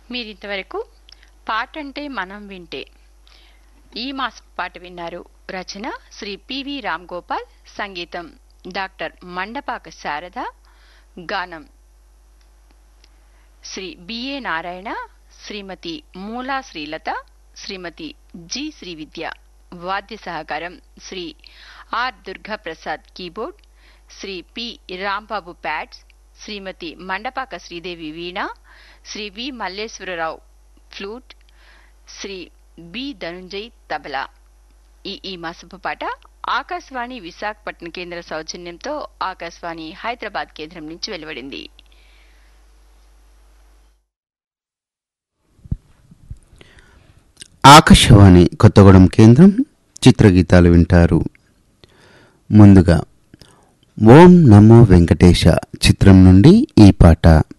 మీరింతవరకు పాటంటే మనం వింటే ఈ మాస పాట విన్నారు. రచన శ్రీ పివి రామ్ గోపాల్, సంగీతం డాక్టర్ మండపాక శారద, గానం శ్రీ బిఏ నారాయణ, శ్రీమతి మూలా శ్రీలత, శ్రీమతి జి శ్రీవిద్య. వాద్య సహకారం Shri are Durgaprasad keyboard, Shri P Rambabu pods, Shrimati Mandapaka Sridevi veena, Shri we Malleswara Rao flute, Shri B Dhananjay tabla. ఈ మాసపు పాట ఆకాశవాణి విశాఖపట్నం కేంద్ర సౌజన్యంతో ఆకాశవాణి హైదరాబాద్ కేంద్రం నుంచి వెలువడింది. ఆకాశవాణి కొత్తగూడెం కేంద్రం చిత్రగీతాలు వింటారు. ముందుగా ఓం నమో వెంకటేశ చిత్రం నుండి ఈ పాట.